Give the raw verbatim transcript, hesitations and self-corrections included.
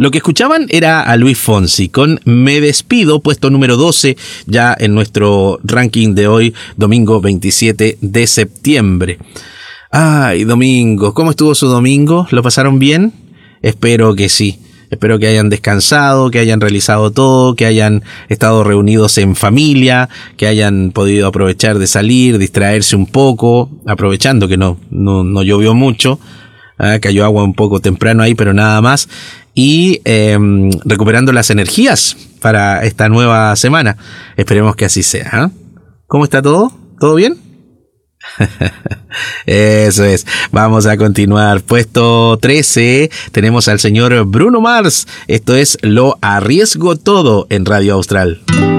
Lo que escuchaban era a Luis Fonsi con Me Despido, puesto número doce ya en nuestro ranking de hoy, domingo veintisiete de septiembre. Ay, domingo, ¿cómo estuvo su domingo? ¿Lo pasaron bien? Espero que sí. Espero que hayan descansado, que hayan realizado todo, que hayan estado reunidos en familia, que hayan podido aprovechar de salir, distraerse un poco, aprovechando que no, no, no llovió mucho. Ah, cayó agua un poco temprano ahí, pero nada más. Y eh, recuperando las energías para esta nueva semana. Esperemos que así sea. ¿eh? ¿Cómo está todo? ¿Todo bien? Eso es. Vamos a continuar. Puesto trece. Tenemos al señor Bruno Mars. Esto es Lo Arriesgo Todo en Radio Austral.